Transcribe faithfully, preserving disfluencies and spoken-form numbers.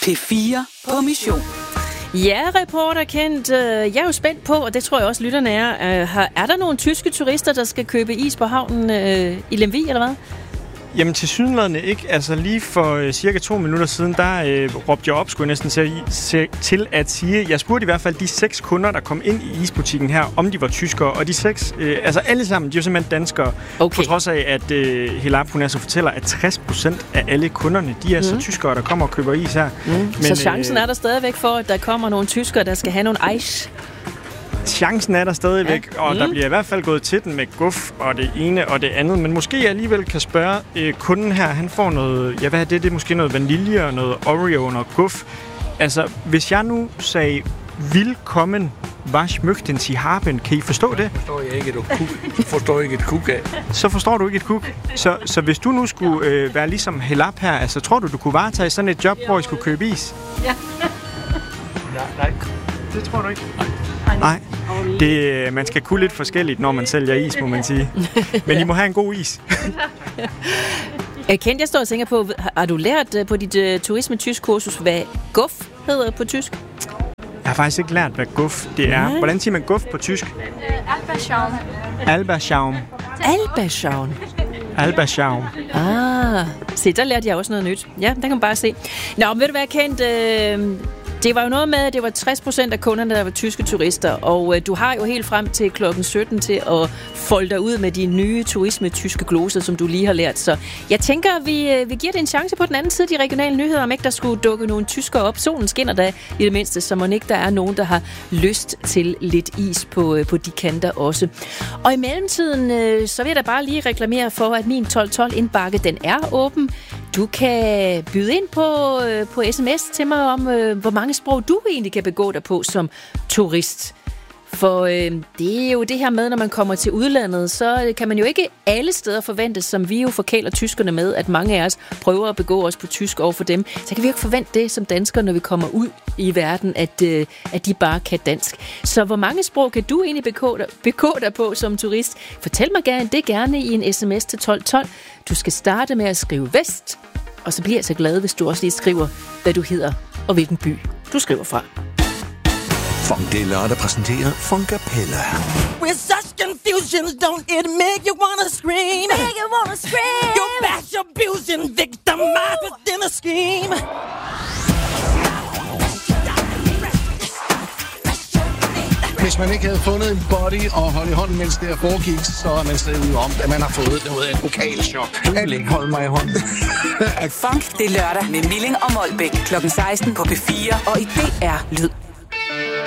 P fire på mission. Ja, reporter Kent, jeg er jo spændt på, og det tror jeg også lytterne er. Er der nogle tyske turister, der skal købe is på havnen i Lemvig, eller hvad? Jamen tilsyneladende ikke. Altså lige for øh, cirka to minutter siden, der øh, råbte jeg op, skulle jeg næsten se, se, til at sige, jeg spurgte i hvert fald de seks kunder, der kom ind i isbutikken her, om de var tyskere. Og de seks, øh, altså alle sammen, de er jo simpelthen danskere. Okay. På trods af, at øh, Helab, hun altså fortæller, at tres procent af alle kunderne, de er mm. så tyskere, der kommer og køber is her. Mm. Men, så chancen øh, er der stadigvæk for, at der kommer nogle tyskere, der skal have nogle is? Chancen er der stadigvæk, ja. og mm. der bliver i hvert fald gået til den med guf og det ene og det andet. Men måske jeg alligevel kan spørge øh, kunden her, han får noget, ja hvad er det? Det er måske noget vanilje og noget Oreo og noget guf. Altså, hvis jeg nu sagde, velkommen, was möchten Sie haben? Kan I forstå det? Forstår jeg ikke et kuk. Forstår ikke et kuk af. Så forstår du ikke et kuk. Så, så hvis du nu skulle øh, være ligesom Helab her, altså tror du, du kunne varetage sådan et job, hvor I skulle købe is? Ja. nej, nej. Det tror du ikke? Nej, det, man skal kunne lidt forskelligt, når man sælger is, må man sige. Men I må have en god is. Kent, jeg står og tænker på, har du lært på dit uh, turisme-tysk-kursus, hvad guf hedder på tysk? Jeg har faktisk ikke lært, hvad guf det er. Nej. Hvordan siger man guf på tysk? Alberschaum. Alberschaum. Alberschaum. Alberschaum. Ah, se, der lærte jeg også noget nyt. Ja, der kan man bare se. Nå, men ved du hvad, Kent? Øh, det var jo noget med, at det var tres procent af kunderne, der var tyske turister, og øh, du har jo helt frem til klokken sytten til at folde dig ud med de nye turisme-tyske gloser, som du lige har lært. Så jeg tænker, vi, øh, vi giver det en chance på den anden side af de regionale nyheder, om ikke der skulle dukke nogle tyskere op. Solen skinner da i det mindste, så må ikke der er nogen, der har lyst til lidt is på, øh, på de kanter også. Og i mellemtiden, øh, så vil jeg da bare lige reklamere for, at min tolv tolv indbakke, den er åben. Du kan byde ind på, øh, på sms til mig om, øh, hvor mange sprog du egentlig kan begå dig på som turist. For øh, det er jo det her med, når man kommer til udlandet, så kan man jo ikke alle steder forvente, som vi jo forkæler tyskerne med, at mange af os prøver at begå os på tysk over for dem. Så kan vi jo ikke forvente det som danskere, når vi kommer ud i verden, at, øh, at de bare kan dansk. Så hvor mange sprog kan du egentlig begå dig, begå dig på som turist? Fortæl mig gerne det gerne i en sms til tolv tolv. Du skal starte med at skrive vest, og så bliver jeg så glad, hvis du også lige skriver, hvad du hedder og hvilken by du skriver fra. Funk det lørdag præsenterer Funkapella. With such confusion, don't it make you wanna scream? Make you wanna scream. You're bash abusing, victimized within a scheme. Hvis man ikke havde fundet en body og holde i hånden, mens det her foregik, så er man stadig ude om, at man har fået noget af et vokalchok. At holde mig i hånden. Funk det lørdag med Milling og Molbæk klokken seksten på P fire og i D R Lyd.